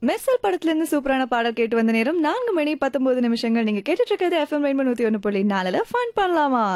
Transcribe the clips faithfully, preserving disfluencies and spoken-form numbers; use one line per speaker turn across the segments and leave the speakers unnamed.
மெர்சல் படத்துல இருந்து சூப்பரான பாடல் கேட்டு வந்த நேரம் நான்கு மணி பத்தொன்பது நிமிஷங்கள். நீங்க கேட்டுட்டு இருக்கிறது எஃப்எம் ரெயின்போ நூத்தி ஒன்று புள்ளி நாலுல ஃபன் பண்ணலாமா?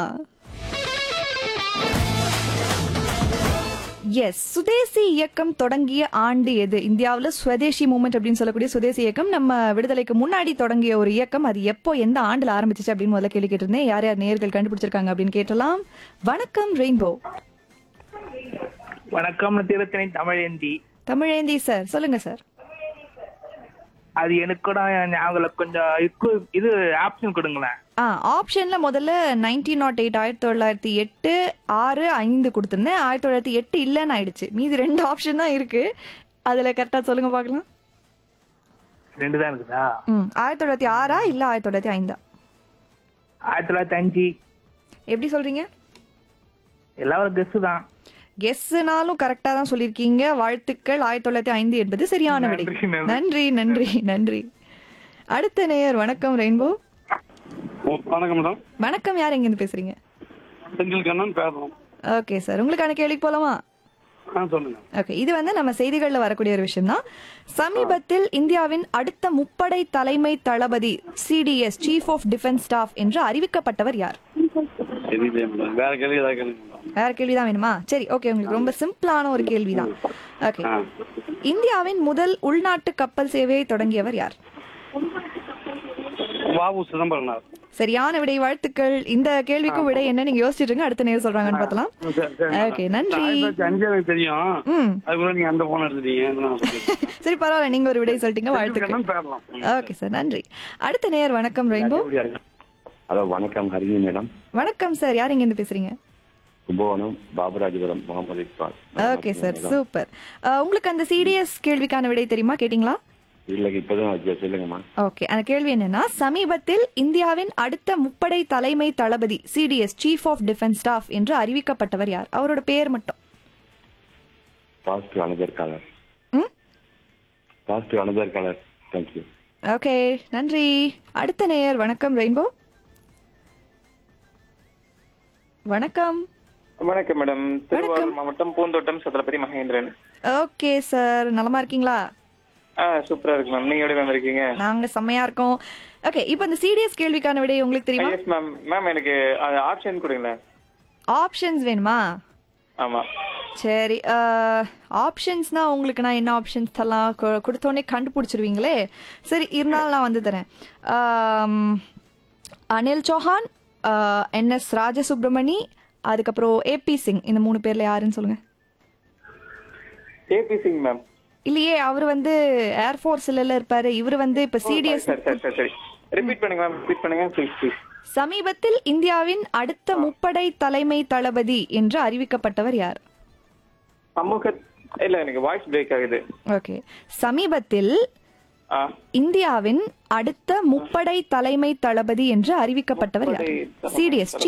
எஸ், சுதேசி இயக்கம் தொடங்கிய ஆண்டு எது? இந்தியாவில் ஸ்வதேசி மூவ்மெண்ட் அப்படின்னு சொல்லக்கூடிய சுதேசி இயக்கம் நம்ம விடுதலைக்கு முன்னாடி தொடங்கிய ஒரு இயக்கம். அது எப்போ எந்த ஆண்டுல ஆரம்பிச்சிச்சு அப்படின்னு முதல்ல கேள்வி கேட்டிருந்தேன். யார் யார் நேயர்கள் கண்டுபிடிச்சிருக்காங்க அப்படின்னு கேட்டலாம். வணக்கம் ரெயின்போ.
வணக்கம், திருத்தணி தமிழேந்தி.
தமிழேந்தி சார், சொல்லுங்க சார்.
அது எனக்கு கூட ஞாபகம் கொஞ்சம் இக்கு- இது ஆப்ஷன் கொடுங்களேன்.
ஆ ஆப்ஷன்ல முதல்ல நைன்டீன் நாட் எயிட் ஆயிரத்தி தொள்ளாயிரத்தி எட்டு ஆறு ஐந்து கொடுத்துருந்தேன். ஆயிரத்தி தொள்ளாயிரத்தி எட்டு இல்லைன்னு ஆயிடுச்சு. மீதி ரெண்டு ஆப்ஷன் தான் இருக்கு. அதுல கரெக்டா சொல்லுங்க பார்க்கலாம்.
ரெண்டு தான் இருக்குதா?
ம் ஆயிரத்தி தொள்ளாயிரத்தி ஆறா இல்ல ஆயிரத்தி தொள்ளாயிரத்தி ஐந்தா?
ஆயிரத்தி தொள்ளாயிரத்தி அஞ்சு.
எப்படி சொல்றீங்க?
எல்லாரும் கெஸ் தான்.
கெஸ்னாலும் கரெக்டா தான் சொல்லியிருக்கீங்க. வாழ்த்துக்கள். ஆயிரத்தி தொள்ளாயிரத்தி ஐந்து என்பது சரியான விடை.
நன்றி, நன்றி.
நன்றி நன்றி நன்றி. அடுத்த நேயர். வணக்கம் ரெயின்போ.
வணக்கம் மேடம்.
வணக்கம், யார் எங்க இருந்து பேசுறீங்க?
செந்தில் கண்ணன் பேசுறோம்.
ஓகே சார், உங்களுக்கான கேள்விக்கு போலாமா?
ஆ சொல்லுங்க.
ஓகே, இது வந்து நம்ம செய்திகள்ல வரக்கூடிய ஒரு விஷயம் தான். சமீபத்தில் இந்தியாவின் அடுத்த முப்படை தலைமை தளபதி CTS chief of defence staff என்று அறிவிக்கப்பட்டவர் யார்?
தெரியலையே மேடம். வேற கேள்வி ஏதாவது கேளுங்க மேடம்.
வேற கேள்விதான் வேணுமா? சரி, ஓகே. உங்களுக்கு ரொம்ப சிம்பிளான ஒரு கேள்விதான். ஓகே,
ஆ.
இந்தியாவின் முதல் உள்நாட்டு கப்பல் சேவையை தொடங்கியவர் யார்?
வாவு சிதம்பரனார்.
சரியான விடை. வாழ்த்துக்கள். இந்த கேள்விக்கும் விடை என்ன நீங்க யோசிச்சுட்டு இருங்க. அடுத்த நேரம் சொல்றாங்கன்னு பார்த்தலாம்.
சரி, சரி.
ஓகே, நன்றி.
ஆயிரத்தி தொள்ளாயிரத்தி அஞ்சு எனக்கு தெரியும்.
ம்
அதுக்குள்ள நீங்க அந்த போன் எடுத்துட்டீங்க. நான் சொல்லிட்டேன்.
சரி, பரவாயில்ல. நீங்க ஒரு விடை சொல்லிட்டீங்க.
செந்தில்
வாழ்த்துக்கள்.
கண்ணன் பேசலாம்.
ஓகே சார், நன்றி. அடுத்த நேயர். வணக்கம் ரெயின்போ.
ஹலோ, வணக்கம் ஹரிணி மேடம்.
வணக்கம் சார், யார் எங்க இருந்து பேசுறீங்க?
Kumbakonam Baparajapuram Mohammed Iqbal.
Okay sir, super. அஹ், உங்களுக்கு அந்த சிடிஎஸ் கேள்விக்கான விடை தெரியுமா? கேட்டிங்களா?
இல்லை, இப்பதான் வச்சு சொல்லுங்கம்மா.
ஓகே, அந்த கேள்வி என்னன்னா, சமீபத்தில் இந்தியாவின் அடுத்த முப்படை தலைமை தளபதி CTS chief of defence staff என்று அறிவிக்கப்பட்டவர் யார்? அவரோட பேர் மட்டும்.
Past another colour.
ம்
past another colour. Thank you.
Okay, நன்றி. அடுத்த நேயர். வணக்கம் ரெயின்போ. வணக்கம்.
வணக்கம் மேடம். திருவாரூர் மாவட்டம் பூந்தோட்டம் சத்ரபதி மகேந்திரன்.
ஓகே சார், நலமா இருக்கீங்களா?
ஆ சூப்பரா இருக்கு மேம். நீங்க எப்படி மேம் இருக்கீங்க?
நாங்க செம்மையா இருக்கோம். ஓகே, இப்போ இந்த சிடிஎஸ் கேள்விக்கான விடை உங்களுக்கு தெரியுமா?
Yes ma'am. மேம் எனக்கு ஆப்ஷன் கொடுங்களேன்.
ஆப்ஷன்ஸ் வேணுமா?
ஆமா.
சரி, ஆப்ஷன்ஸ்னா உங்களுக்கு நான் என்ன ஆப்ஷன்ஸ் எல்லாம் கு- கொடுத்தோன்னே கண்டுபிடிச்சிருவீங்களே. சரி, இருந்தாலும் நான் வந்து தரேன். ஆம், அனில் சௌஹான், என் எஸ் ராஜசுப்ரமணி, அதுக்கப்புறம் ஏபி சிங். இந்த மூணு பேர்ல யாருன்னு சொல்லுங்க.
AB Singh ma'am.
இல்லையே, அவர் வந்து ஏர்ஃபோர்ஸ்ல இருப்பாரு. இவர் வந்து இப்ப சிடிஎஸ்.
சரி சரி சரி சரி. ரிப்பீட் பண்ணுங்க மேம். ரிப்பீட் பண்ணுங்க ப்ளீஸ் ப்ளீஸ்.
சமீபத்தில் இந்தியாவின் அடுத்த முப்படை தலைமை தளபதி என்று அறிவிக்கப்பட்டவர் யார்?
சமூக இல்ல, எனக்கு வாய்ஸ் பிரேக் ஆகுது.
ஓகே, சமீபத்தில்
ஆ
இந்தியாவின் அடுத்த முப்படை தலைமை தளபதி என்று அறிவிக்கப்பட்டவர் யார்?
முப்படை தலைமை
சிடிஎஸ்